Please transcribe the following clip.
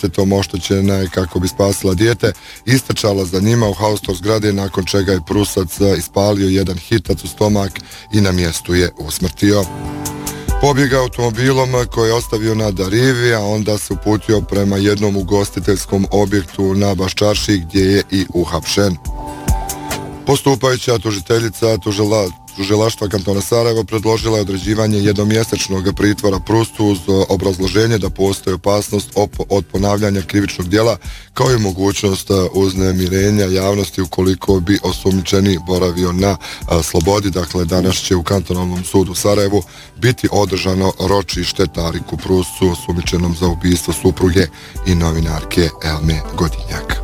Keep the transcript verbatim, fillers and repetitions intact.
djetetom, oštećena je kako bi spasila dijete, istrčala za njima u haustor zgrade, nakon čega je Prusac ispalio jedan hitac u stomak i na mjestu je usmrtio. Pobjega automobilom koji je ostavio na Darivi, a onda se uputio prema jednom ugostiteljskom objektu na Baščarši gdje je i uhapšen. Postupajuća tužiteljica tužila Tužilaštva kantona Sarajevo predložila je određivanje jednomjesečnog pritvora Prustu uz obrazloženje da postoji opasnost od ponavljanja krivičnog djela, kao i mogućnost uznemirenja javnosti ukoliko bi osumnjičeni boravio na slobodi. Dakle, danas će u kantonalnom sudu u Sarajevu biti održano ročište Tariku Prustu, osumnjičenom za ubistvo supruge i novinarke Elme Godinjak.